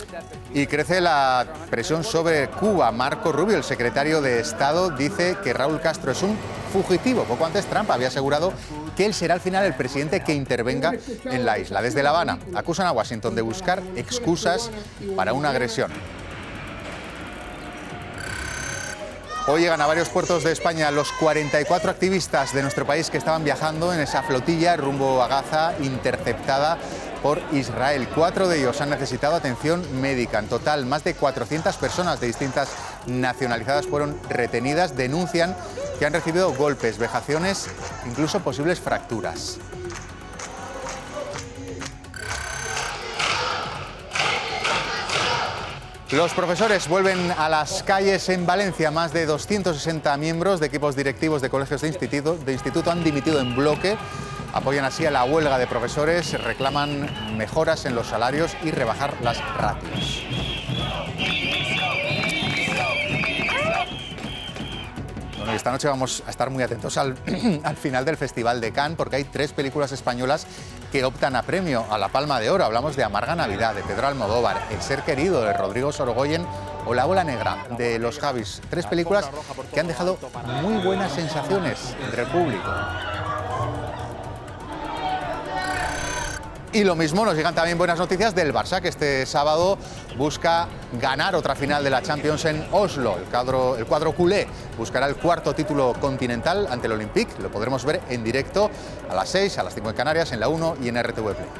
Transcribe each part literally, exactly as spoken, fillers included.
Y crece la presión sobre Cuba. Marco Rubio, el secretario de Estado, dice que Raúl Castro es un fugitivo. Poco antes Trump había asegurado que él será al final el presidente que intervenga en la isla. Desde La Habana acusan a Washington de buscar excusas para una agresión. Hoy llegan a varios puertos de España los cuarenta y cuatro activistas de nuestro país que estaban viajando en esa flotilla rumbo a Gaza, interceptada por Israel. Cuatro de ellos han necesitado atención médica. En total, más de cuatrocientas personas de distintas nacionalidades fueron retenidas. Denuncian que han recibido golpes, vejaciones, incluso posibles fracturas. Los profesores vuelven a las calles en Valencia. Más de doscientos sesenta miembros de equipos directivos de colegios de instituto, de instituto han dimitido en bloque. Apoyan así a la huelga de profesores, reclaman mejoras en los salarios y rebajar las ratios. Bueno, y esta noche vamos a estar muy atentos al, al final del Festival de Cannes, porque hay tres películas españolas que optan a premio, a la Palma de Oro. Hablamos de Amarga Navidad, de Pedro Almodóvar, El ser querido, de Rodrigo Sorogoyen, o La Ola Negra, de Los Javis. Tres películas que han dejado muy buenas sensaciones entre el público. Y lo mismo nos llegan también buenas noticias del Barça, que este sábado busca ganar otra final de la Champions en Oslo. El cuadro, el cuadro culé buscará el cuarto título continental ante el Olympique. Lo podremos ver en directo a las seis, a las cinco en Canarias, en la uno y en R T V Play.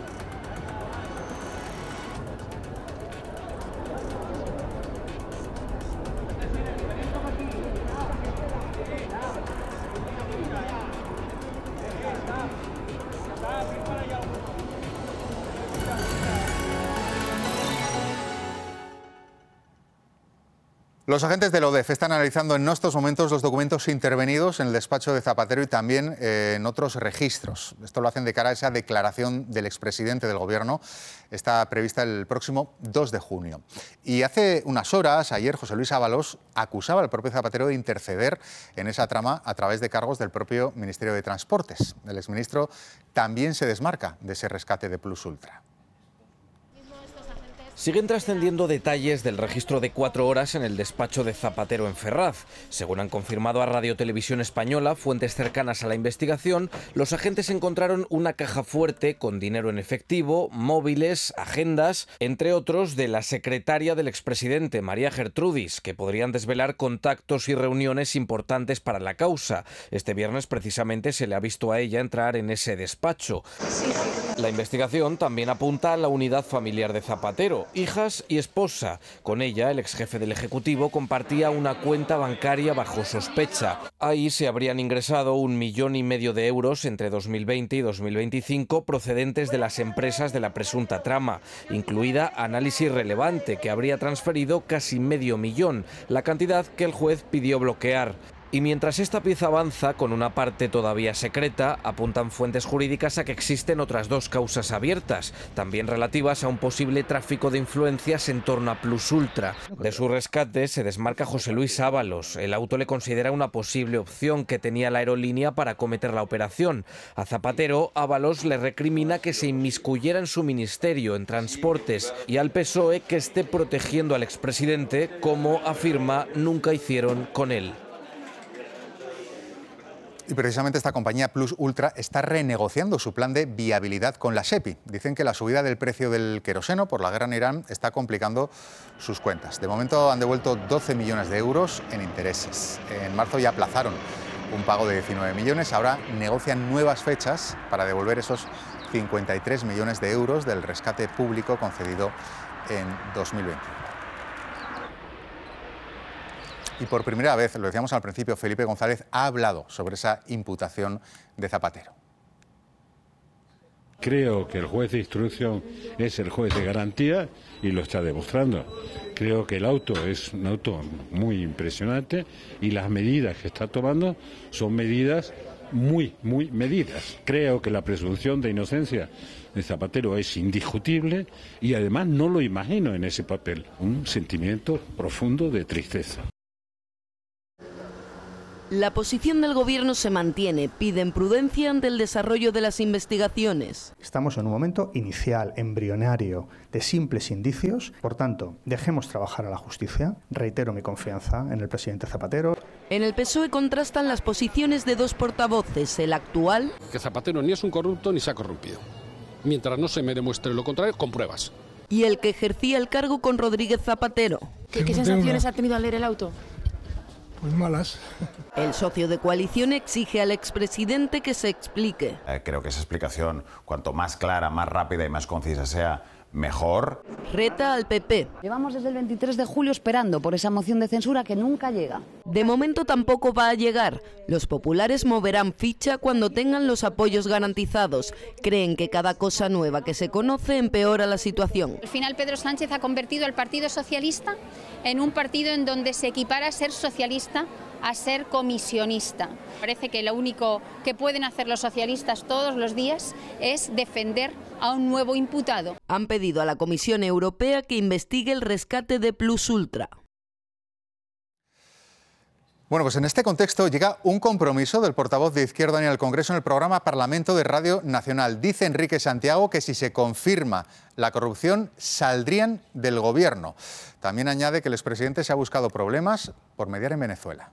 Los agentes del O D E F están analizando en estos momentos los documentos intervenidos en el despacho de Zapatero y también eh, en otros registros. Esto lo hacen de cara a esa declaración del expresidente del Gobierno. Está prevista el próximo dos de junio. Y hace unas horas, ayer, José Luis Ábalos acusaba al propio Zapatero de interceder en esa trama a través de cargos del propio Ministerio de Transportes. El exministro también se desmarca de ese rescate de Plus Ultra. Siguen trascendiendo detalles del registro de cuatro horas en el despacho de Zapatero en Ferraz. Según han confirmado a Radio Televisión Española, fuentes cercanas a la investigación, los agentes encontraron una caja fuerte con dinero en efectivo, móviles, agendas, entre otros de la secretaria del expresidente, María Gertrudis, que podrían desvelar contactos y reuniones importantes para la causa. Este viernes, precisamente, se le ha visto a ella entrar en ese despacho. La investigación también apunta a la unidad familiar de Zapatero, hijas y esposa. Con ella, el exjefe del Ejecutivo compartía una cuenta bancaria bajo sospecha. Ahí se habrían ingresado un millón y medio de euros entre dos mil veinte y dos mil veinticinco procedentes de las empresas de la presunta trama, incluida Análisis Relevante, que habría transferido casi medio millón, la cantidad que el juez pidió bloquear. Y mientras esta pieza avanza con una parte todavía secreta, apuntan fuentes jurídicas a que existen otras dos causas abiertas, también relativas a un posible tráfico de influencias en torno a Plus Ultra. De su rescate se desmarca José Luis Ábalos. El auto le considera una posible opción que tenía la aerolínea para acometer la operación. A Zapatero, Ábalos le recrimina que se inmiscuyera en su ministerio, en transportes, y al P S O E que esté protegiendo al expresidente, como afirma nunca hicieron con él. Y precisamente esta compañía Plus Ultra está renegociando su plan de viabilidad con la SEPI. Dicen que la subida del precio del queroseno por la guerra en Irán está complicando sus cuentas. De momento han devuelto doce millones de euros en intereses. En marzo ya aplazaron un pago de diecinueve millones. Ahora negocian nuevas fechas para devolver esos cincuenta y tres millones de euros del rescate público concedido en dos mil veinte. Y por primera vez, lo decíamos al principio, Felipe González ha hablado sobre esa imputación de Zapatero. Creo que el juez de instrucción es el juez de garantía y lo está demostrando. Creo que el auto es un auto muy impresionante y las medidas que está tomando son medidas muy, muy medidas. Creo que la presunción de inocencia de Zapatero es indiscutible y además no lo imagino en ese papel. Un sentimiento profundo de tristeza. La posición del Gobierno se mantiene, piden prudencia ante el desarrollo de las investigaciones. Estamos en un momento inicial, embrionario, de simples indicios. Por tanto, dejemos trabajar a la justicia. Reitero mi confianza en el presidente Zapatero. En el P S O E contrastan las posiciones de dos portavoces, el actual... Que Zapatero ni es un corrupto ni se ha corrompido. Mientras no se me demuestre lo contrario, con pruebas. Y el que ejercía el cargo con Rodríguez Zapatero. ¿Qué, qué sensaciones ha tenido al leer el auto? Pues malas. El socio de coalición exige al expresidente que se explique. Eh, creo que esa explicación, cuanto más clara, más rápida y más concisa sea, mejor. Reta al P P. Llevamos desde el veintitrés de julio esperando por esa moción de censura que nunca llega. De momento tampoco va a llegar. Los populares moverán ficha cuando tengan los apoyos garantizados. Creen que cada cosa nueva que se conoce empeora la situación. Al final Pedro Sánchez ha convertido al Partido Socialista en un partido en donde se equipara a ser socialista a ser comisionista. Parece que lo único que pueden hacer los socialistas todos los días es defender a un nuevo imputado. Han pedido a la Comisión Europea que investigue el rescate de Plus Ultra. Bueno, pues en este contexto llega un compromiso del portavoz de Izquierda en el Congreso en el programa Parlamento de Radio Nacional. Dice Enrique Santiago que si se confirma la corrupción saldrían del gobierno. También añade que el expresidente se ha buscado problemas por mediar en Venezuela.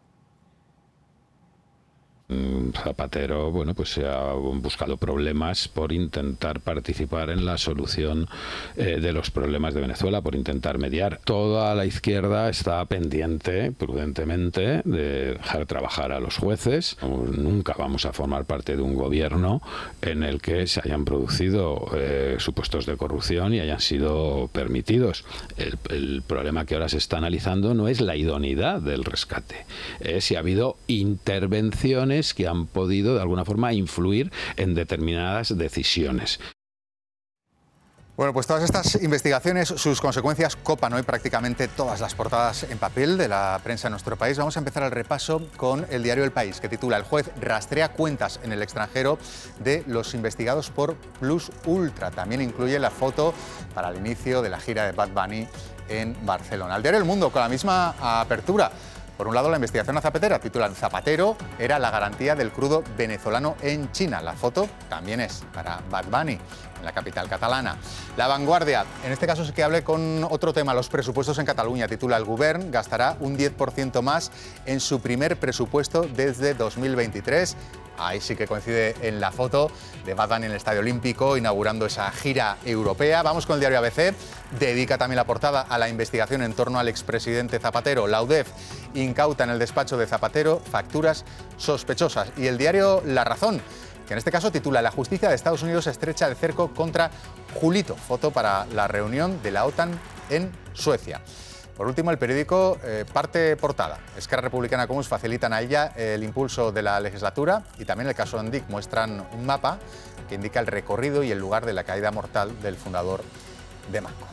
Zapatero, bueno, pues se ha buscado problemas por intentar participar en la solución eh, de los problemas de Venezuela, por intentar mediar. Toda la izquierda está pendiente, prudentemente, de dejar trabajar a los jueces. Nunca vamos a formar parte de un gobierno en el que se hayan producido eh, supuestos de corrupción y hayan sido permitidos. El, el problema que ahora se está analizando no es la idoneidad del rescate, es si ha habido intervenciones que han podido de alguna forma influir en determinadas decisiones. Bueno, pues todas estas investigaciones, sus consecuencias copan hoy prácticamente todas las portadas en papel de la prensa en nuestro país. Vamos a empezar el repaso con el diario El País, que titula: El juez rastrea cuentas en el extranjero de los investigados por Plus Ultra. También incluye la foto para el inicio de la gira de Bad Bunny en Barcelona. El diario El Mundo, con la misma apertura. Por un lado, la investigación a Zapatero, titulan: Zapatero era la garantía del crudo venezolano en China. La foto también es para Bad Bunny, en la capital catalana. La Vanguardia, en este caso sí que hable con otro tema, los presupuestos en Cataluña. Titula: El Govern gastará un diez por ciento más en su primer presupuesto desde dos mil veintitrés. Ahí sí que coincide en la foto de Bad Bunny en el Estadio Olímpico, inaugurando esa gira europea. Vamos con el diario A B C. Dedica también la portada a la investigación en torno al expresidente Zapatero. La U D E F incauta en el despacho de Zapatero facturas sospechosas. Y el diario La Razón, que en este caso titula: La justicia de Estados Unidos estrecha el cerco contra Julito. Foto para la reunión de la OTAN en Suecia. Por último, el periódico eh, parte portada. Esquerra Republicana Comuns facilitan a ella el impulso de la legislatura, y también el caso Andic muestran un mapa que indica el recorrido y el lugar de la caída mortal del fundador de Manco.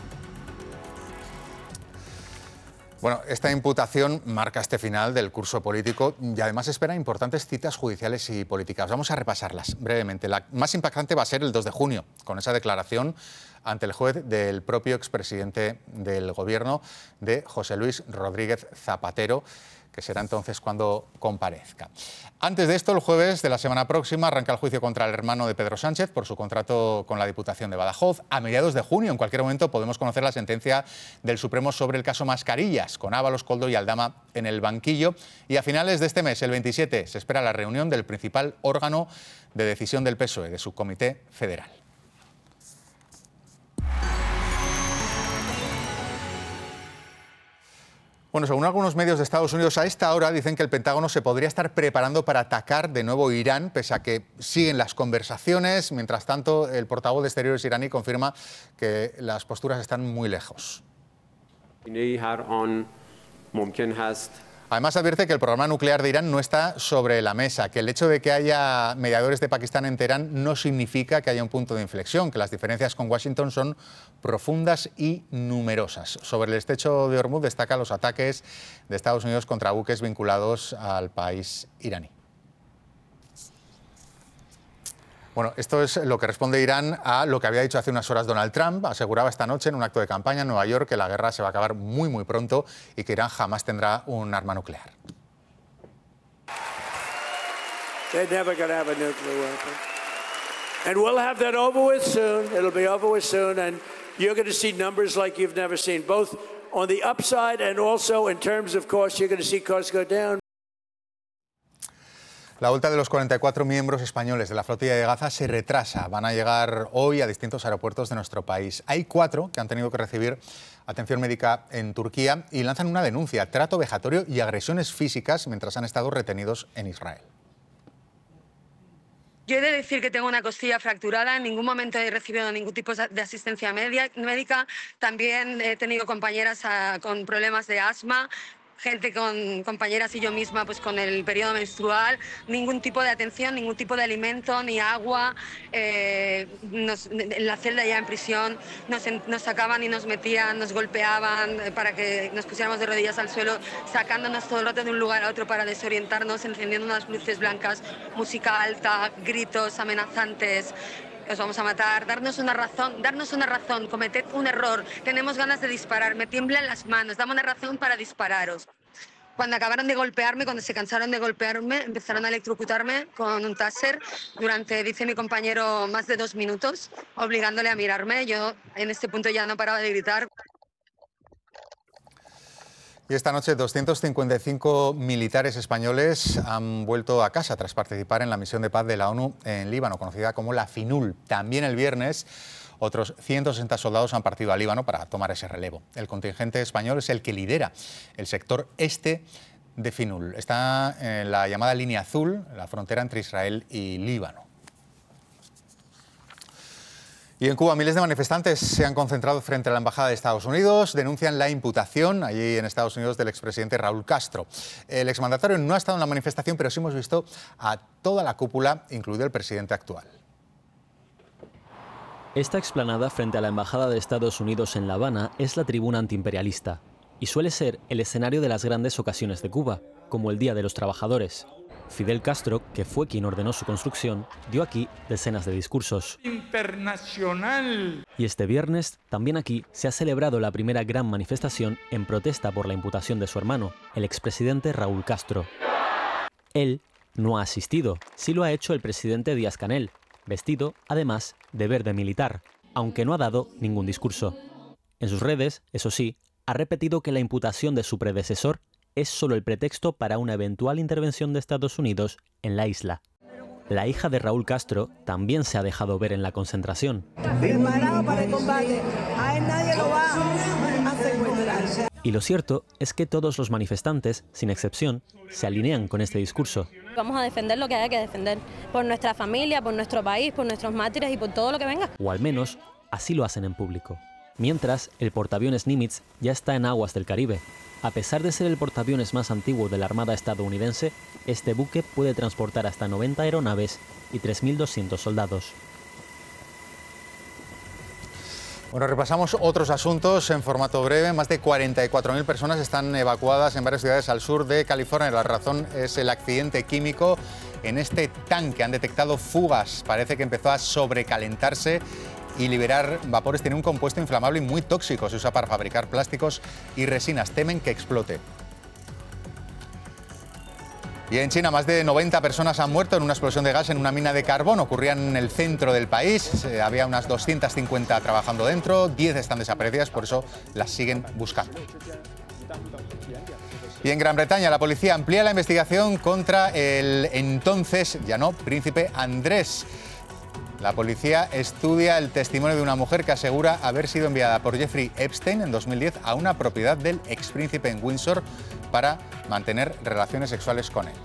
Bueno, esta imputación marca este final del curso político y además espera importantes citas judiciales y políticas. Vamos a repasarlas brevemente. La más impactante va a ser el dos de junio, con esa declaración ante el juez del propio expresidente del Gobierno, de José Luis Rodríguez Zapatero, que será entonces cuando comparezca. Antes de esto, el jueves de la semana próxima arranca el juicio contra el hermano de Pedro Sánchez por su contrato con la Diputación de Badajoz. A mediados de junio, en cualquier momento, podemos conocer la sentencia del Supremo sobre el caso Mascarillas, con Ábalos, Koldo y Aldama en el banquillo. Y a finales de este mes, el veintisiete, se espera la reunión del principal órgano de decisión del P S O E, de su Comité Federal. Bueno, según algunos medios de Estados Unidos, a esta hora dicen que el Pentágono se podría estar preparando para atacar de nuevo Irán, pese a que siguen las conversaciones. Mientras tanto, el portavoz de Exteriores iraní confirma que las posturas están muy lejos. Además, advierte que el programa nuclear de Irán no está sobre la mesa, que el hecho de que haya mediadores de Pakistán en Teherán no significa que haya un punto de inflexión, que las diferencias con Washington son profundas y numerosas. Sobre el estrecho de Hormuz destaca los ataques de Estados Unidos contra buques vinculados al país iraní. Bueno, esto es lo que responde Irán a lo que había dicho hace unas horas Donald Trump. Aseguraba esta noche en un acto de campaña en Nueva York que la guerra se va a acabar muy, muy pronto y que Irán jamás tendrá un arma nuclear. They're never going to have a nuclear weapon. And we'll have that over with soon. It'll be over with soon. And you're going to see numbers like you've never seen, both on the upside and also in terms of costs. You're going to see costs go down. La vuelta de los cuarenta y cuatro miembros españoles de la flotilla de Gaza se retrasa. Van a llegar hoy a distintos aeropuertos de nuestro país. Hay cuatro que han tenido que recibir atención médica en Turquía y lanzan una denuncia, trato vejatorio y agresiones físicas mientras han estado retenidos en Israel. Yo he de decir que tengo una costilla fracturada, en ningún momento he recibido ningún tipo de asistencia médica. También he tenido compañeras a, con problemas de asma, gente con compañeras y yo misma pues con el periodo menstrual, ningún tipo de atención, ningún tipo de alimento, ni agua. Eh, nos, en la celda ya en prisión nos, nos sacaban y nos metían, nos golpeaban para que nos pusiéramos de rodillas al suelo, sacándonos todo el rato de un lugar a otro para desorientarnos, encendiendo unas luces blancas, música alta, gritos amenazantes. Os vamos a matar, darnos una razón, darnos una razón, cometed un error, tenemos ganas de disparar, me tiemblan las manos, dame una razón para dispararos. Cuando acabaron de golpearme, cuando se cansaron de golpearme, empezaron a electrocutarme con un taser durante, dice mi compañero, más de dos minutos, obligándole a mirarme. Yo en este punto ya no paraba de gritar. Y esta noche doscientos cincuenta y cinco militares españoles han vuelto a casa tras participar en la misión de paz de la ONU en Líbano, conocida como la FINUL. También el viernes otros ciento sesenta soldados han partido a Líbano para tomar ese relevo. El contingente español es el que lidera el sector este de FINUL. Está en la llamada línea azul, la frontera entre Israel y Líbano. Y en Cuba, miles de manifestantes se han concentrado frente a la Embajada de Estados Unidos, denuncian la imputación allí en Estados Unidos del expresidente Raúl Castro. El exmandatario no ha estado en la manifestación, pero sí hemos visto a toda la cúpula, incluido el presidente actual. Esta explanada frente a la Embajada de Estados Unidos en La Habana es la tribuna antiimperialista y suele ser el escenario de las grandes ocasiones de Cuba, como el Día de los Trabajadores. Fidel Castro, que fue quien ordenó su construcción, dio aquí decenas de discursos. Internacional. Y este viernes, también aquí, se ha celebrado la primera gran manifestación en protesta por la imputación de su hermano, el expresidente Raúl Castro. Él no ha asistido, sí lo ha hecho el presidente Díaz-Canel, vestido, además, de verde militar, aunque no ha dado ningún discurso. En sus redes, eso sí, ha repetido que la imputación de su predecesor es solo el pretexto para una eventual intervención de Estados Unidos en la isla. La hija de Raúl Castro también se ha dejado ver en la concentración. Preparado para el combate. A él nadie lo va a secuestrar. Y lo cierto es que todos los manifestantes, sin excepción, se alinean con este discurso. Vamos a defender lo que haya que defender, por nuestra familia, por nuestro país, por nuestros mártires y por todo lo que venga. O al menos, así lo hacen en público. Mientras, el portaaviones Nimitz ya está en aguas del Caribe. A pesar de ser el portaaviones más antiguo de la Armada estadounidense, este buque puede transportar hasta noventa aeronaves y tres mil doscientos soldados. Bueno, repasamos otros asuntos en formato breve. Más de cuarenta y cuatro mil personas están evacuadas en varias ciudades al sur de California. La razón es el accidente químico en este tanque. Han detectado fugas. Parece que empezó a sobrecalentarse y liberar vapores. Tiene un compuesto inflamable y muy tóxico. Se usa para fabricar plásticos y resinas. Temen que explote. Y en China, más de noventa personas han muerto en una explosión de gas en una mina de carbón. Ocurría en el centro del país. Eh, había unas doscientas cincuenta trabajando dentro. diez están desaparecidas, por eso las siguen buscando. Y en Gran Bretaña, la policía amplía la investigación contra el entonces, ya no, príncipe Andrés. La policía estudia el testimonio de una mujer que asegura haber sido enviada por Jeffrey Epstein en dos mil diez a una propiedad del expríncipe en Windsor para mantener relaciones sexuales con él.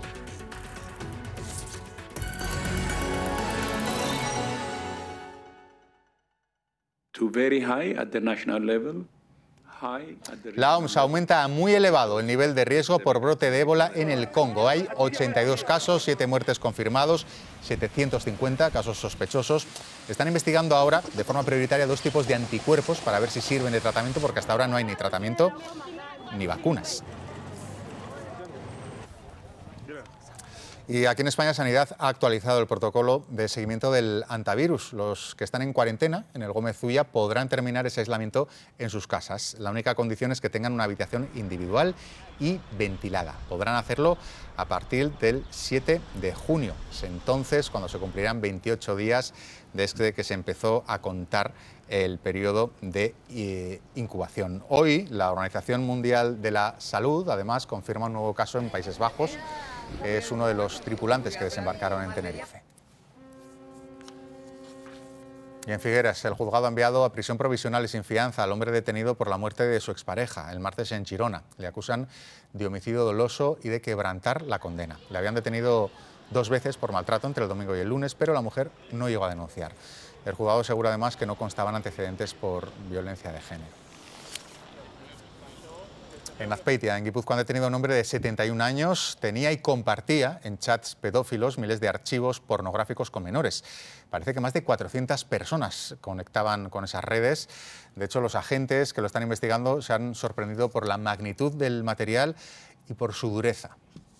To very high at the national level. La O M S aumenta a muy elevado el nivel de riesgo por brote de ébola en el Congo. Hay ochenta y dos casos, siete muertes confirmados, setecientos cincuenta casos sospechosos. Están investigando ahora de forma prioritaria dos tipos de anticuerpos para ver si sirven de tratamiento, porque hasta ahora no hay ni tratamiento ni vacunas. Y aquí en España Sanidad ha actualizado el protocolo de seguimiento del antivirus. Los que están en cuarentena en el Gómez Ulla podrán terminar ese aislamiento en sus casas. La única condición es que tengan una habitación individual y ventilada. Podrán hacerlo a partir del siete de junio. Es entonces cuando se cumplirán veintiocho días desde que se empezó a contar el periodo de eh, incubación. Hoy la Organización Mundial de la Salud además confirma un nuevo caso en Países Bajos. Es uno de los tripulantes que desembarcaron en Tenerife. Y en Figueras, el juzgado ha enviado a prisión provisional y sin fianza al hombre detenido por la muerte de su expareja el martes en Girona. Le acusan de homicidio doloso y de quebrantar la condena. Le habían detenido dos veces por maltrato entre el domingo y el lunes, pero la mujer no llegó a denunciar. El juzgado asegura además que no constaban antecedentes por violencia de género. En Azpeitia, en Guipúzcoa, han detenido a un hombre de setenta y un años. Tenía y compartía en chats pedófilos miles de archivos pornográficos con menores. Parece que más de cuatrocientas personas conectaban con esas redes. De hecho, los agentes que lo están investigando se han sorprendido por la magnitud del material y por su dureza.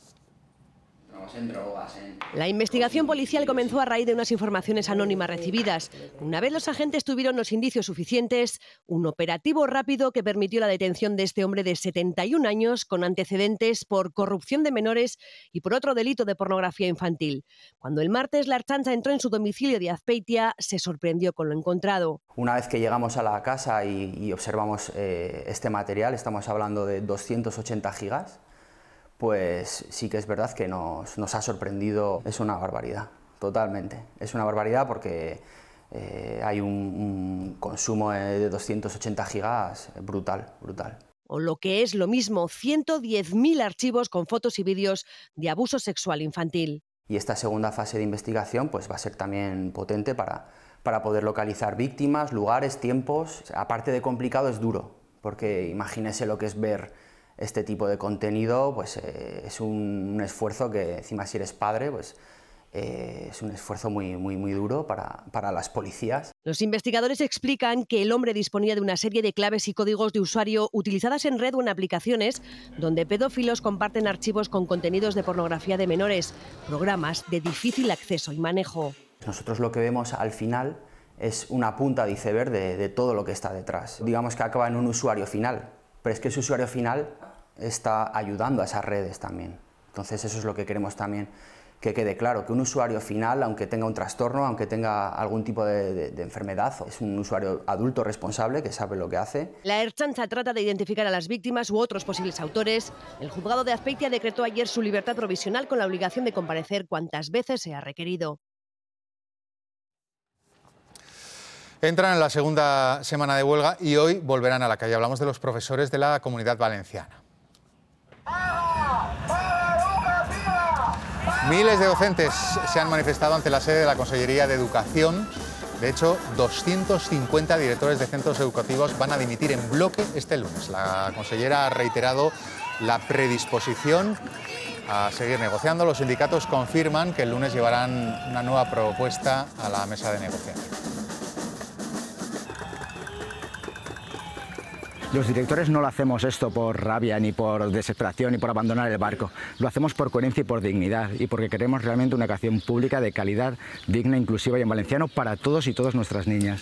La investigación policial comenzó a raíz de unas informaciones anónimas recibidas. Una vez los agentes tuvieron los indicios suficientes, un operativo rápido que permitió la detención de este hombre de setenta y un años con antecedentes por corrupción de menores y por otro delito de pornografía infantil. Cuando el martes la Ertzaintza entró en su domicilio de Azpeitia, se sorprendió con lo encontrado. Una vez que llegamos a la casa y, y observamos eh, este material, estamos hablando de doscientos ochenta gigas, pues sí que es verdad que nos, nos ha sorprendido. Es una barbaridad, totalmente. Es una barbaridad porque eh, hay un, un consumo de doscientos ochenta gigas brutal, brutal. O lo que es lo mismo, ciento diez mil archivos con fotos y vídeos de abuso sexual infantil. Y esta segunda fase de investigación pues, va a ser también potente para, para poder localizar víctimas, lugares, tiempos. Aparte de complicado, es duro, porque imagínese lo que es ver este tipo de contenido, pues eh, es un, un esfuerzo que, encima si eres padre, pues eh, es un esfuerzo muy, muy, muy duro para, para las policías. Los investigadores explican que el hombre disponía de una serie de claves y códigos de usuario utilizadas en red o en aplicaciones donde pedófilos comparten archivos con contenidos de pornografía de menores, programas de difícil acceso y manejo. Nosotros lo que vemos al final es una punta de iceberg de, de todo lo que está detrás. Digamos que acaba en un usuario final, pero es que ese usuario final está ayudando a esas redes también. Entonces eso es lo que queremos también que quede claro, que un usuario final, aunque tenga un trastorno, aunque tenga algún tipo de, de, de enfermedad, es un usuario adulto responsable que sabe lo que hace. La Ertzaintza trata de identificar a las víctimas u otros posibles autores. El juzgado de Azpeitia decretó ayer su libertad provisional con la obligación de comparecer cuantas veces sea requerido. Entran en la segunda semana de huelga y hoy volverán a la calle. Hablamos de los profesores de la Comunidad Valenciana. Miles de docentes se han manifestado ante la sede de la Consellería de Educación. De hecho, doscientos cincuenta directores de centros educativos van a dimitir en bloque este lunes. La consellera ha reiterado la predisposición a seguir negociando. Los sindicatos confirman que el lunes llevarán una nueva propuesta a la mesa de negociación. Los directores no lo hacemos esto por rabia, ni por desesperación, ni por abandonar el barco. Lo hacemos por coherencia y por dignidad, y porque queremos realmente una educación pública de calidad, digna, inclusiva y en valenciano para todos y todas nuestras niñas.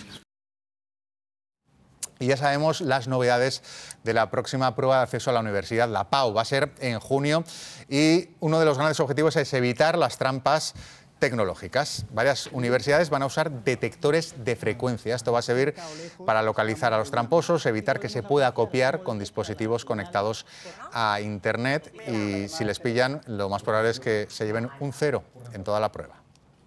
Y ya sabemos las novedades de la próxima prueba de acceso a la universidad, la PAU. Va a ser en junio y uno de los grandes objetivos es evitar las trampas tecnológicas. Varias universidades van a usar detectores de frecuencia. Esto va a servir para localizar a los tramposos, evitar que se pueda copiar con dispositivos conectados a Internet y si les pillan, lo más probable es que se lleven un cero en toda la prueba.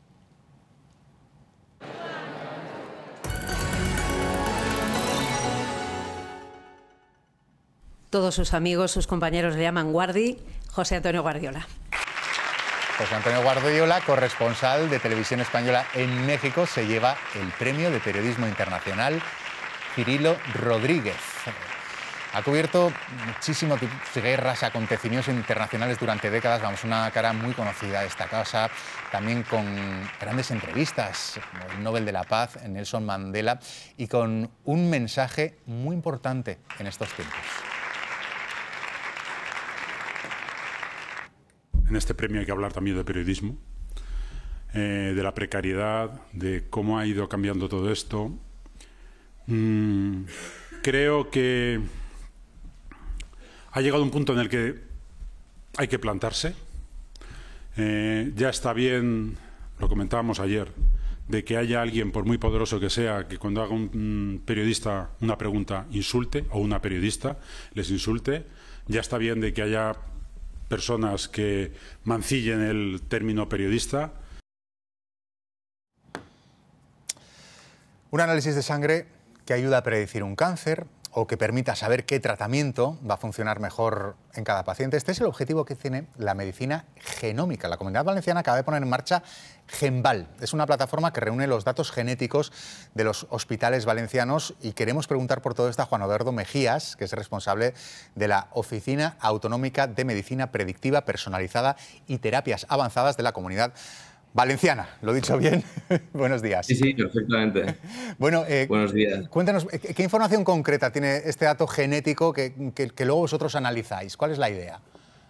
Todos sus amigos, sus compañeros le llaman Guardi, José Antonio Guardiola. José Antonio Guardiola, corresponsal de Televisión Española en México, se lleva el Premio de Periodismo Internacional Cirilo Rodríguez. Ha cubierto muchísimas guerras, acontecimientos internacionales durante décadas. Vamos, una cara muy conocida de esta casa, también con grandes entrevistas, como el Nobel de la Paz, Nelson Mandela, y con un mensaje muy importante en estos tiempos. en este premio hay que hablar también de periodismo, eh, de la precariedad, de cómo ha ido cambiando todo esto. Mm, creo que ha llegado un punto en el que hay que plantarse. Eh, ya está bien, lo comentábamos ayer, de que haya alguien, por muy poderoso que sea, que cuando haga un periodista una pregunta insulte, o una periodista les insulte. Ya está bien de que haya personas que mancillen el término periodista. Un análisis de sangre que ayuda a predecir un cáncer o que permita saber qué tratamiento va a funcionar mejor en cada paciente. Este es el objetivo que tiene la medicina genómica. La Comunidad Valenciana acaba de poner en marcha Genval. Es una plataforma que reúne los datos genéticos de los hospitales valencianos y queremos preguntar por todo esto a Juan Oberto Mejías, que es responsable de la Oficina Autonómica de Medicina Predictiva Personalizada y Terapias Avanzadas de la Comunidad Valenciana. ¿Lo he dicho bien? Buenos días. Sí, sí, perfectamente. Bueno, eh, buenos días. Cuéntanos, ¿qué información concreta tiene este dato genético que, que, que luego vosotros analizáis? ¿Cuál es la idea?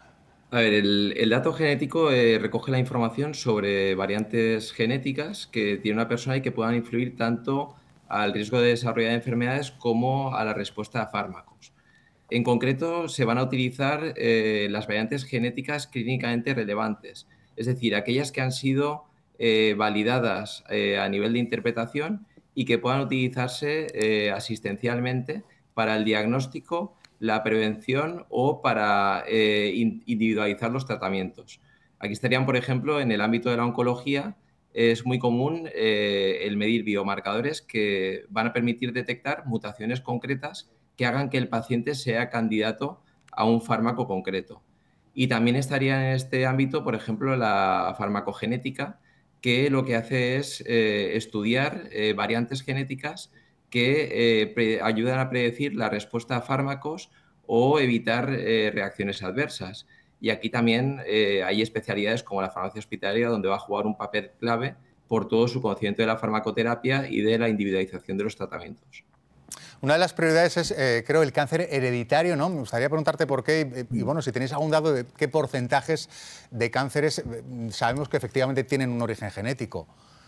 A ver, el, el dato genético eh, recoge la información sobre variantes genéticas que tiene una persona y que puedan influir tanto al riesgo de desarrollar enfermedades como a la respuesta a fármacos. En concreto, se van a utilizar eh, las variantes genéticas clínicamente relevantes, es decir, aquellas que han sido eh, validadas eh, a nivel de interpretación y que puedan utilizarse eh, asistencialmente para el diagnóstico, la prevención o para eh, individualizar los tratamientos. Aquí estarían, por ejemplo, en el ámbito de la oncología, es muy común eh, el medir biomarcadores que van a permitir detectar mutaciones concretas que hagan que el paciente sea candidato a un fármaco concreto. Y también estaría en este ámbito, por ejemplo, la farmacogenética, que lo que hace es eh, estudiar eh, variantes genéticas que eh, pre- ayudan a predecir la respuesta a fármacos o evitar eh, reacciones adversas. Y aquí también eh, hay especialidades como la farmacia hospitalaria, donde va a jugar un papel clave por todo su conocimiento de la farmacoterapia y de la individualización de los tratamientos. Una de las prioridades es, eh, creo, el cáncer hereditario, ¿no? Me gustaría preguntarte por qué, y, y bueno, si tenéis algún dato de qué porcentajes de cánceres sabemos que efectivamente tienen un origen genético.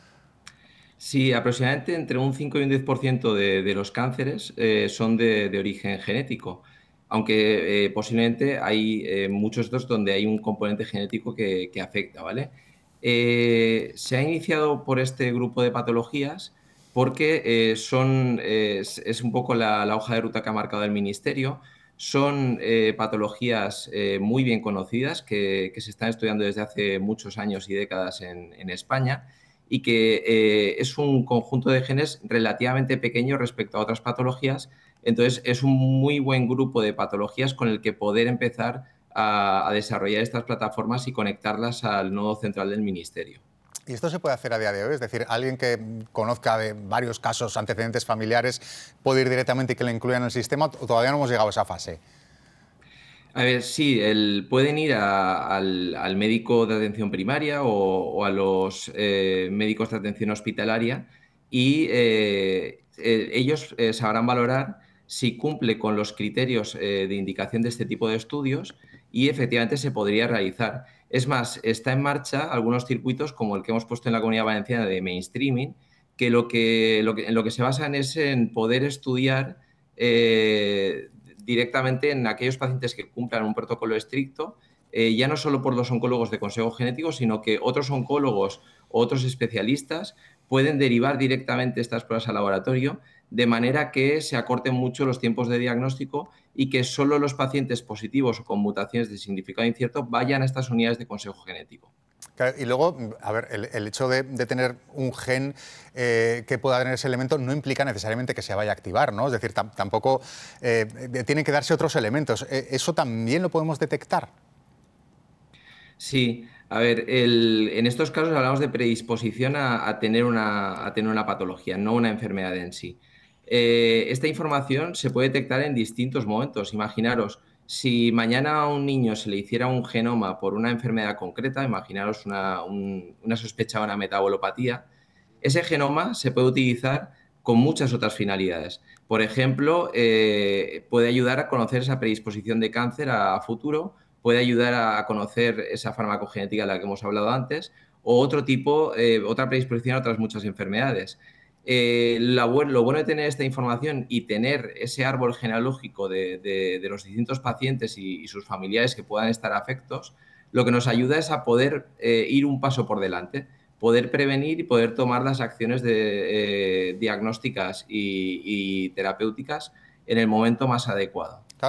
Sí, aproximadamente entre un cinco y un diez por ciento de, de los cánceres eh, son de, de origen genético, aunque eh, posiblemente hay eh, muchos otros donde hay un componente genético que, que afecta, ¿vale? Eh, se ha iniciado por este grupo de patologías porque eh, son, eh, es, es un poco la, la hoja de ruta que ha marcado el Ministerio. Son eh, patologías eh, muy bien conocidas que, que se están estudiando desde hace muchos años y décadas en, en España y que eh, es un conjunto de genes relativamente pequeño respecto a otras patologías. Entonces, es un muy buen grupo de patologías con el que poder empezar a, a desarrollar estas plataformas y conectarlas al nodo central del Ministerio. ¿Y esto se puede hacer a día de hoy? Es decir, alguien que conozca de varios casos, antecedentes familiares, ¿puede ir directamente y que le incluyan en el sistema o todavía no hemos llegado a esa fase? A ver, sí, el, pueden ir a, al, al médico de atención primaria o, o a los eh, médicos de atención hospitalaria y eh, eh, ellos eh, sabrán valorar si cumple con los criterios eh, de indicación de este tipo de estudios y efectivamente se podría realizar. Es más, está en marcha algunos circuitos como el que hemos puesto en la Comunidad Valenciana de mainstreaming, que lo que, lo que, en lo que se basan es en poder estudiar eh, directamente en aquellos pacientes que cumplan un protocolo estricto, eh, ya no solo por los oncólogos de consejo genético, sino que otros oncólogos o otros especialistas pueden derivar directamente estas pruebas al laboratorio, de manera que se acorten mucho los tiempos de diagnóstico y que solo los pacientes positivos o con mutaciones de significado incierto vayan a estas unidades de consejo genético. Claro, y luego, a ver, el, el hecho de, de tener un gen eh, que pueda tener ese elemento no implica necesariamente que se vaya a activar, ¿no? Es decir, tam, tampoco eh, tienen que darse otros elementos. Eh, ¿Eso también lo podemos detectar? Sí, a ver, el, en estos casos hablamos de predisposición a, a, tener una, a tener una patología, no una enfermedad en sí. Eh, esta información se puede detectar en distintos momentos. Imaginaros, si mañana a un niño se le hiciera un genoma por una enfermedad concreta, imaginaros una, un, una sospecha de una metabolopatía, ese genoma se puede utilizar con muchas otras finalidades. Por ejemplo, eh, puede ayudar a conocer esa predisposición de cáncer a, a futuro puede ayudar a conocer esa farmacogenética de la que hemos hablado antes, o otro tipo, eh, otra predisposición a otras muchas enfermedades. Eh, la, lo bueno de tener esta información y tener ese árbol genealógico de, de, de los distintos pacientes y, y sus familiares que puedan estar afectos, lo que nos ayuda es a poder eh, ir un paso por delante, poder prevenir y poder tomar las acciones de, eh, diagnósticas y, y terapéuticas en el momento más adecuado.